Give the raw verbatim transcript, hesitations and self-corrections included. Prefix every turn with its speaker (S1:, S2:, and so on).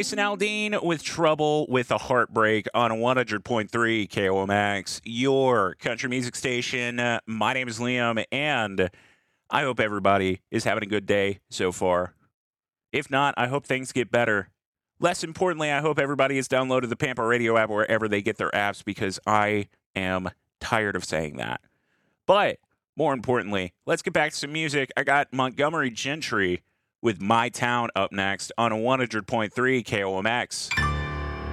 S1: Jason Aldean with Trouble with a Heartbreak on one hundred point three K O M X, your country music station. Uh, my name is Liam, and I hope everybody is having a good day so far. If not, I hope things get better. Less importantly, I hope everybody has downloaded the Pampa Radio app wherever they get their apps, because I am tired of saying that. But more importantly, let's get back to some music. I got Montgomery Gentry with My Town up next on one hundred point three K O M X.